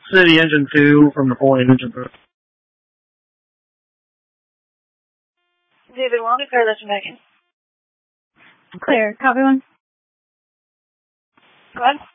City engine 2 from the Ford engine. David 1, clear this Megan. Clear. Copy 1. Go ahead.